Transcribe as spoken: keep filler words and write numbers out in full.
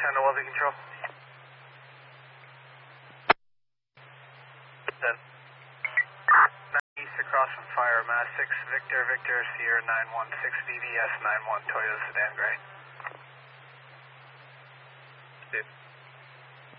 ten to Welding Control. ten. East across from Fire, Mass six, Victor, Victor, Sierra nine one six, V V S nine one, Toyota Sedan Gray. Dude.